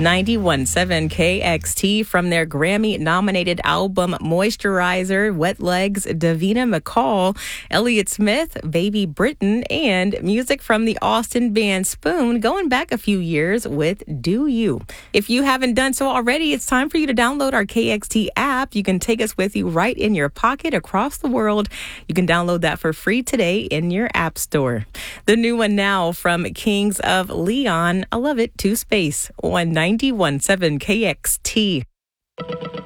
91.7 KXT from their Grammy-nominated album Moisturizer, Wet Legs, Davina McCall, Elliott Smith, Baby Britain, and music from the Austin band Spoon going back a few years with Do You. If you haven't done so already, it's time for you to download our KXT app. You can take us with you right in your pocket across the world. You can download that for free today in your app store. The new one now from Kings of Leon, I Love It to Space on 91.7 KXT.